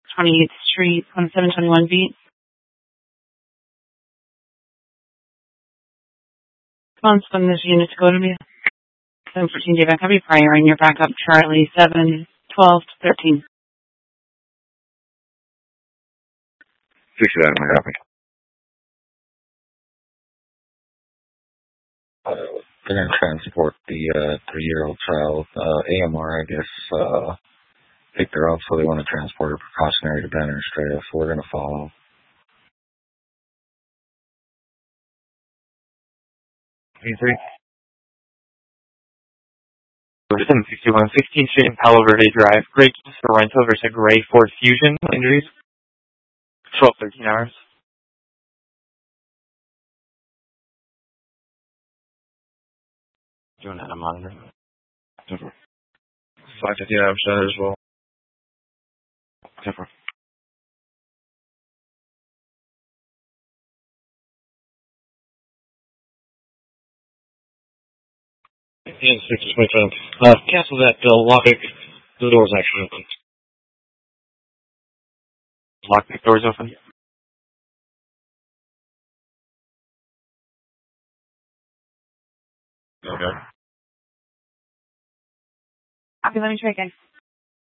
28th Street, 1721B. Response from this unit to go to me. 714 day back. I'll be prior in your backup, Charlie, 7, 12, 13. 69, my copy. They're going to transport the 3-year-old child, AMR, I guess, picked her up, so they want to transport her precautionary to Banner Estrella, so we're going to follow. 23. 761, 16th Street and Palo Verde Drive. Gray for rental versus a Gray Ford Fusion. Injuries? 12, 13 hours. Doing that on monitor. 515 hours as well. 10-4. Yeah, 6 cancel that lockpick. The door's actually open. Lockpick doors open? Okay. Okay, let me try again.